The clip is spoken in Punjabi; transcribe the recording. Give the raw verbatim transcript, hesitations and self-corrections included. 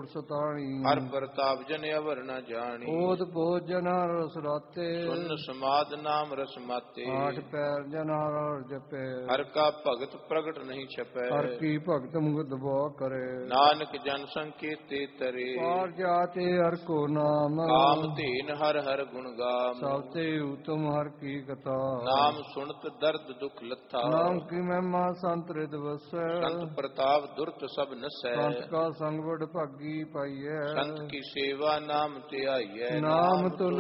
ਕਰੋੜ ਸਤਾਣੀ। ਹਰ ਪ੍ਰਤਾਪ ਜਨ ਅਵਰ ਨ ਜਾਣੀ। ਓਦ ਪੋਜ ਜਨਾ ਰਸ ਰਾਤੇ। ਸੁਨ ਸਮਾਦ ਨਾਮ ਰਸ ਮਾਤੇ। ਆਠ ਪੈਰ ਜਨਾ ਰਸ ਜਪੇ। ਹਰ ਕਾ ਭਗਤ ਪ੍ਰਗਟ ਨਹੀਂ ਛਪੈ। ਹਰ ਕੀ ਭਗਤ ਮੁਗਧ ਬੋ ਕਰੇ। ਨਾਨਕ ਜਨ ਸੰਕੇਤੇ ਤਰੇ। ਪਾਰ ਜਾਤੇ ਹਰ ਕੋ ਨਾਮ। ਕਾਮ ਧੇਨ ਹਰ ਹਰ ਗੁਣ ਗਾਮ। ਸਭ ਤੇ ਉਤਮ ਹਰ ਕੀ ਕਥਾ। ਨਾਮ ਸੁਣਤ ਦਰਦ ਦੁਖ ਲੱਥਾ। ਨਾਮ ਕੀ ਮਹਿਮਾ ਸੰਤ ਰਿਦ ਵਸੈ। ਸੰਤ ਪ੍ਰਤਾਪ ਦੁਰਤ ਸਭ ਨਸੈ। ਸੰਤ ਕਾ ਸੰਗ ਵਡ ਭਾਗੀ ਪਾਈਐ। ਸੰਤ ਕੀ ਸੇਵਾ ਨਾਮ ਧਿਆਈਐ। ਨਾਮ ਤੁਲ